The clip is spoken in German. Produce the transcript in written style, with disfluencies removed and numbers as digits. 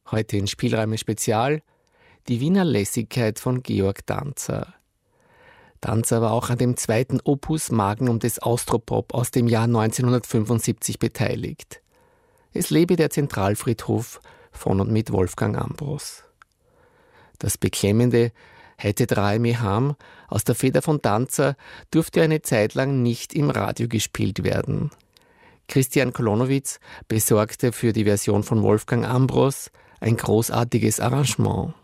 Heute in Spielräume Spezial die Wiener Lässigkeit von Georg Danzer. Danzer war auch an dem zweiten Opus Magnum des Austropop aus dem Jahr 1975 beteiligt. Es lebe der Zentralfriedhof von und mit Wolfgang Ambros. Das beklemmende Hätte drei Meham aus der Feder von Danzer durfte eine Zeit lang nicht im Radio gespielt werden. Christian Kolonowitz besorgte für die Version von Wolfgang Ambros ein großartiges Arrangement.